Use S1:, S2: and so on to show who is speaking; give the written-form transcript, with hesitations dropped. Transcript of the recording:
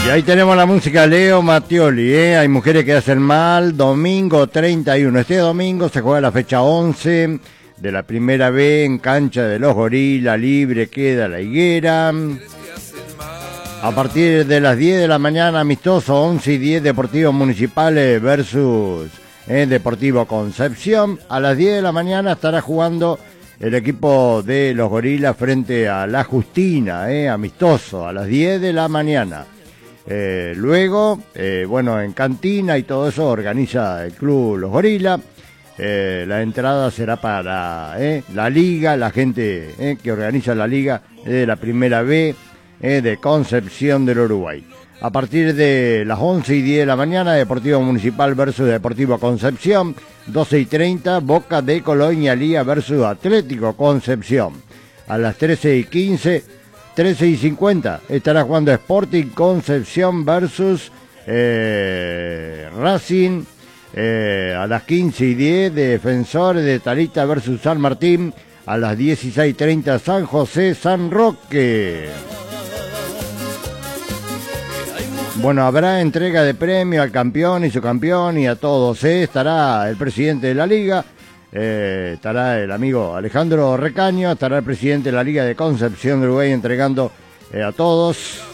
S1: Y ahí tenemos la música de Leo Mattioli, Hay mujeres que hacen mal, domingo 31. Este domingo se juega la fecha 11 de la primera B en cancha de los Gorilas, libre queda la Higuera. A partir de las 10 de la mañana, amistoso 11 y 10, Deportivo Municipales versus Deportivo Concepción. A las 10 de la mañana estará jugando el equipo de los Gorilas frente a la Justina, amistoso, a las 10 de la mañana. Luego, en cantina y todo eso organiza el club Los Gorilas. La entrada será para la liga, la gente que organiza la liga de la primera B de Concepción del Uruguay. A partir de las 11 y 10 de la mañana, Deportivo Municipal versus Deportivo Concepción. 12 y 30, Boca de Colonia Lía versus Atlético Concepción. A las 13 y 15, 13 y 50, estará jugando Sporting Concepción versus Racing. A las 15 y 10, Defensores de Talita versus San Martín. A las 16:30, San José San Roque. Bueno, habrá entrega de premio al campeón y su campeón y a todos. Estará el presidente de la liga, estará el amigo Alejandro Recaño, estará el presidente de la Liga de Concepción de Uruguay entregando a todos